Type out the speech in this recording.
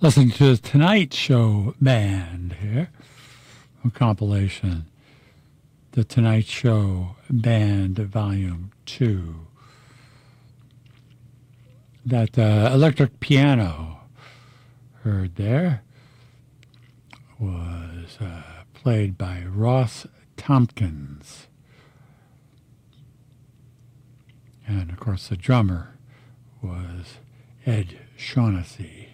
Listen to the Tonight Show Band here, a compilation, The Tonight Show Band Volume 2. That electric piano heard there was played by Ross Tompkins. And, of course, the drummer was Ed Shaughnessy.